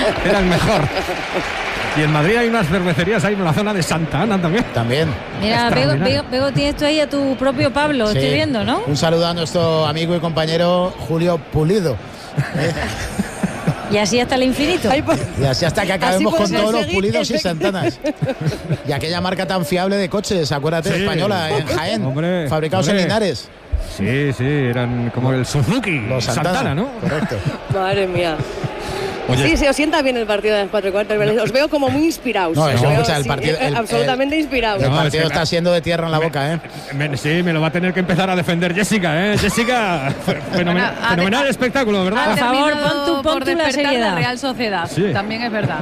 Era el mejor. Y en Madrid hay unas cervecerías ahí en la zona de Santa Ana también. Mira, Bego, tienes tú ahí a tu propio Pablo, Sí. estoy viendo, ¿no? Un saludo a nuestro amigo y compañero Julio Pulido. Y así hasta el infinito. Y así hasta que acabemos con todos los seguir, Pulidos y Santanas. Y aquella marca tan fiable de coches, acuérdate, Sí. española, en Jaén, Hombre, fabricados en Linares. Sí, eran como el Suzuki, Los Santana, ¿no? Correcto. Madre mía. Oye. Sí, se os sienta bien el partido de las 4:15. Os veo como muy inspirados. No, Os eso, veo escucha, el así, partido- absolutamente inspirados. El No, partido es que está siendo de tierra en la boca, ¿eh? Sí, me lo va a tener que empezar a defender Jessica, ¿eh? Jessica, fenomenal, Bueno, fenomenal espectáculo, ¿verdad? Por favor, terminado pon por tú la despertar seriedad. la Real Sociedad, Sí. también es verdad.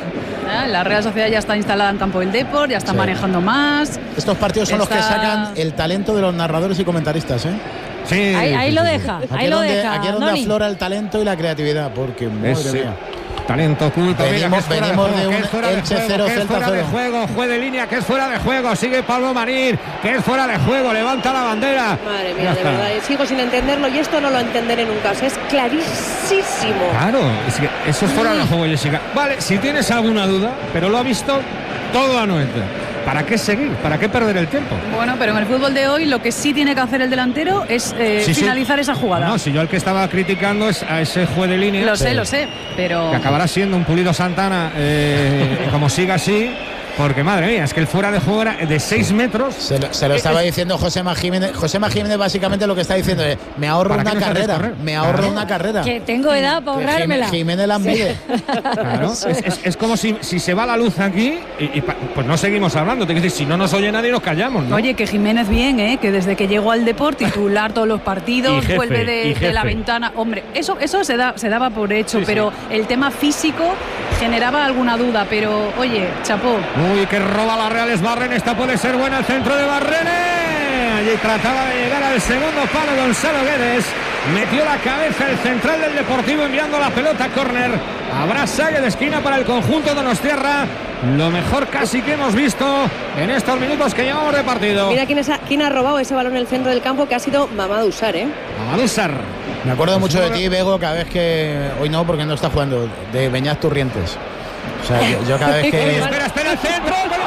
La Real Sociedad ya está instalada en Campo del Depor, ya está Sí. manejando más. Estos partidos son los que Está- sacan el talento de los narradores y comentaristas, ¿eh? Sí, Ahí sí, lo sí. deja, Aquí ahí es lo donde, deja. aquí es donde Doni. aflora el talento y la creatividad, porque madre Sí. mía. Talento oculto, mira, que es fuera venimos juego, de que un es fuera de Elche juego, 0, que es Celta fuera de 0. juego, juez de línea, que es fuera de juego, sigue Pablo Marín, que es fuera de juego, levanta la bandera. Madre Ya mía, de está. verdad, sigo sin entenderlo y esto no lo entenderé nunca. O sea, es clarísimo. Claro, es que eso es fuera de juego, Jessica. Vale, si tienes alguna duda, pero lo ha visto todo anuente. ¿Para qué seguir? ¿Para qué perder el tiempo? Bueno, pero en el fútbol de hoy lo que sí tiene que hacer el delantero es Sí, sí. finalizar esa jugada. No, si yo el que estaba criticando es a ese juez de línea. Lo sé, pero... Que acabará siendo un Pulido Santana, como siga así, porque madre mía, es que el fuera de juego era de 6 metros. Se lo estaba diciendo Josema Jiménez. Josema Jiménez básicamente lo que está diciendo es: me ahorro ¿Para una qué nos haces carrera, correr? me ahorro Claro. una carrera. Que tengo edad para Que ahorrármela. Jiménez las mide. Claro, es como si se va la luz aquí pues no seguimos hablando. Te quiero decir, si no nos oye nadie, nos callamos, ¿no? Oye, que Jiménez bien, que desde que llegó al Deport, titular todos los partidos, Y jefe, vuelve y de la jefe. ventana. Hombre, eso se daba por hecho, Sí, pero el tema físico generaba alguna duda. Pero, oye, chapó. Uy, que roba la Real es Barren. Esta puede ser buena, el centro de Barrene. Allí trataba de llegar al segundo palo Gonzalo Guedes. Metió la cabeza el central del Deportivo enviando la pelota a córner. Habrá saque de esquina para el conjunto donostiarra. Lo mejor casi que hemos visto en estos minutos que llevamos de partido. Mira quién ha robado ese balón en el centro del campo, que ha sido Mamadou Sarr, ¿eh? Mamadou Sarr. Me acuerdo mucho de ti, Bego, cada vez que. Hoy no, porque no está jugando, de Beñat Turrientes. O sea, yo cada vez que. Espera, el centro.